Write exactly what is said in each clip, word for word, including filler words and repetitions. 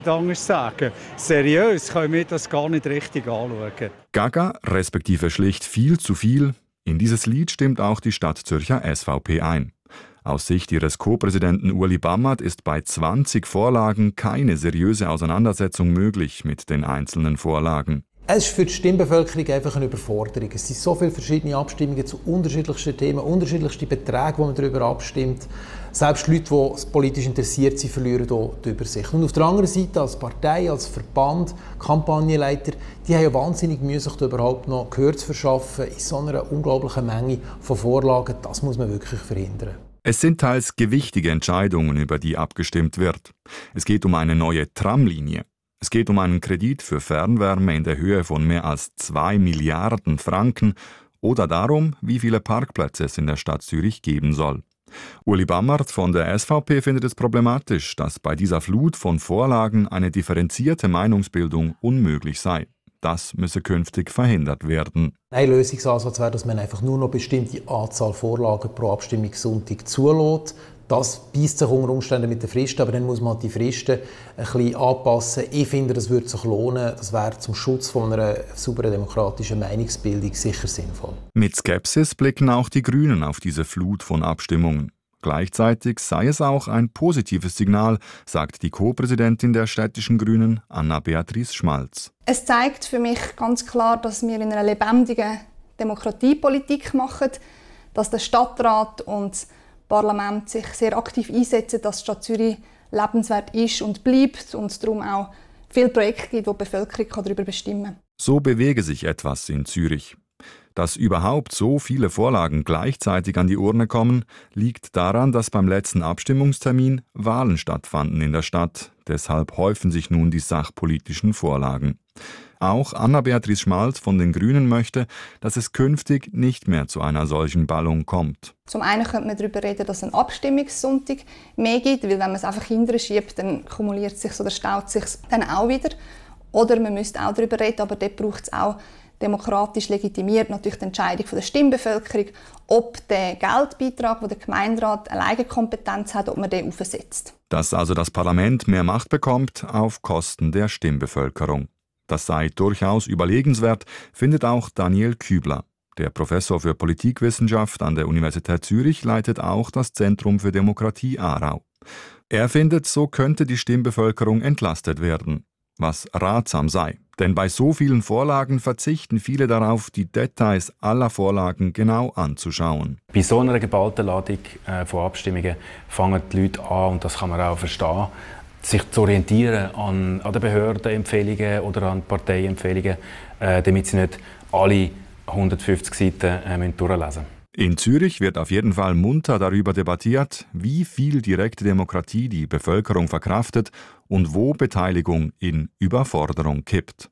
Anders sagen, seriös können wir das gar nicht richtig anschauen. Gaga, respektive schlicht viel zu viel. In dieses Lied stimmt auch die Stadtzürcher S V P ein. Aus Sicht ihres Co-Präsidenten Ueli Bammert ist bei zwanzig Vorlagen keine seriöse Auseinandersetzung möglich mit den einzelnen Vorlagen. Es ist für die Stimmbevölkerung einfach eine Überforderung. Es sind so viele verschiedene Abstimmungen zu unterschiedlichsten Themen, unterschiedlichste Beträge, wo man darüber abstimmt. Selbst Leute, die politisch interessiert sind, verlieren hier die Übersicht. Und auf der anderen Seite, als Partei, als Verband, Kampagnenleiter, die haben ja wahnsinnig Mühe, sich da überhaupt noch Gehör zu verschaffen in so einer unglaublichen Menge von Vorlagen. Das muss man wirklich verhindern. Es sind teils gewichtige Entscheidungen, über die abgestimmt wird. Es geht um eine neue Tramlinie. Es geht um einen Kredit für Fernwärme in der Höhe von mehr als zwei Milliarden Franken oder darum, wie viele Parkplätze es in der Stadt Zürich geben soll. Ueli Bammert von der S V P findet es problematisch, dass bei dieser Flut von Vorlagen eine differenzierte Meinungsbildung unmöglich sei. Das müsse künftig verhindert werden. Ein Lösungsansatz wäre, dass man einfach nur noch eine bestimmte Anzahl Vorlagen pro Abstimmungssonntag zulässt. Das beißt sich unter Umständen mit den Fristen, aber dann muss man die Fristen ein bisschen anpassen. Ich finde, das würde sich lohnen. Das wäre zum Schutz von einer sauberen demokratischen Meinungsbildung sicher sinnvoll. Mit Skepsis blicken auch die Grünen auf diese Flut von Abstimmungen. Gleichzeitig sei es auch ein positives Signal, sagt die Co-Präsidentin der städtischen Grünen, Anna-Beatrice Schmalz. Es zeigt für mich ganz klar, dass wir in einer lebendigen Demokratiepolitik machen, dass der Stadtrat und das Parlament sich sehr aktiv einsetzen, dass die Stadt Zürich lebenswert ist und bleibt und es darum auch viele Projekte gibt, wo die Bevölkerung darüber bestimmen kann. So bewege sich etwas in Zürich. Dass überhaupt so viele Vorlagen gleichzeitig an die Urne kommen, liegt daran, dass beim letzten Abstimmungstermin Wahlen stattfanden in der Stadt. Deshalb häufen sich nun die sachpolitischen Vorlagen. Auch Anna-Beatrice Schmalz von den Grünen möchte, dass es künftig nicht mehr zu einer solchen Ballung kommt. Zum einen könnte man darüber reden, dass es einen Abstimmungssonntag mehr gibt, weil wenn man es einfach hinterher schiebt, dann kumuliert es sich oder staut es sich dann auch wieder. Oder man müsste auch darüber reden, aber dort braucht es auch demokratisch legitimiert natürlich die Entscheidung der Stimmbevölkerung, ob der Geldbeitrag, den der Gemeinderat alleine Kompetenz hat, ob man den aufsetzt. Dass also das Parlament mehr Macht bekommt auf Kosten der Stimmbevölkerung. Das sei durchaus überlegenswert, findet auch Daniel Kübler. Der Professor für Politikwissenschaft an der Universität Zürich leitet auch das Zentrum für Demokratie Aarau. Er findet, so könnte die Stimmbevölkerung entlastet werden, was ratsam sei. Denn bei so vielen Vorlagen verzichten viele darauf, die Details aller Vorlagen genau anzuschauen. Bei so einer geballten Ladung äh, von Abstimmungen fangen die Leute an, und das kann man auch verstehen, sich zu orientieren an, an den Behördenempfehlungen oder an Parteiempfehlungen, äh, damit sie nicht alle hundertfünfzig Seiten äh, durchlesen müssen. In Zürich wird auf jeden Fall munter darüber debattiert, wie viel direkte Demokratie die Bevölkerung verkraftet und wo Beteiligung in Überforderung kippt.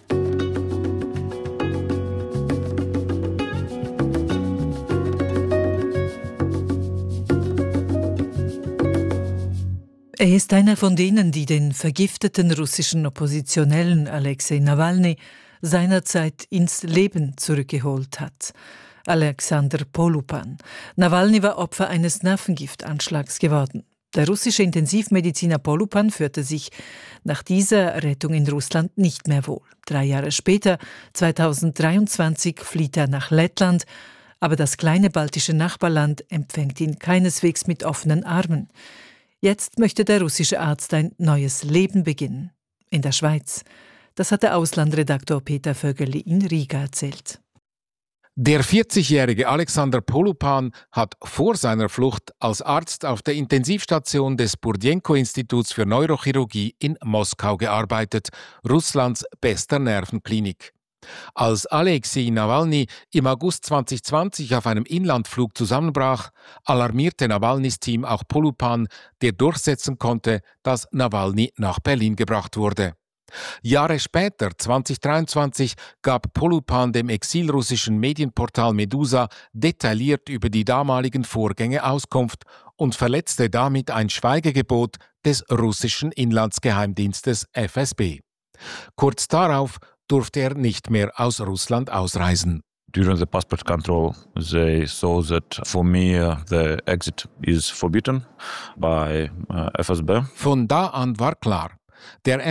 Er ist einer von denen, die den vergifteten russischen Oppositionellen Alexei Nawalny seinerzeit ins Leben zurückgeholt hat. Alexander Polupan. Nawalny war Opfer eines Nervengiftanschlags geworden. Der russische Intensivmediziner Polupan führte sich nach dieser Rettung in Russland nicht mehr wohl. Drei Jahre später, zweitausenddreiundzwanzig, flieht er nach Lettland, aber das kleine baltische Nachbarland empfängt ihn keineswegs mit offenen Armen. Jetzt möchte der russische Arzt ein neues Leben beginnen. In der Schweiz. Das hat der Auslandredaktor Peter Vögeli in Riga erzählt. Der vierzigjährige Alexander Polupan hat vor seiner Flucht als Arzt auf der Intensivstation des Burdenko-Instituts für Neurochirurgie in Moskau gearbeitet, Russlands bester Nervenklinik. Als Alexei Nawalny im August zweitausendzwanzig auf einem Inlandflug zusammenbrach, alarmierte Nawalnys Team auch Polupan, der durchsetzen konnte, dass Nawalny nach Berlin gebracht wurde. Jahre später, zweitausenddreiundzwanzig, gab Polupan dem exilrussischen Medienportal Medusa detailliert über die damaligen Vorgänge Auskunft und verletzte damit ein Schweigegebot des russischen Inlandsgeheimdienstes F S B. Kurz darauf durfte er nicht mehr aus Russland ausreisen. During the passport control, they saw that for me the exit is forbidden by uh, F S B. Von da an war klar, Der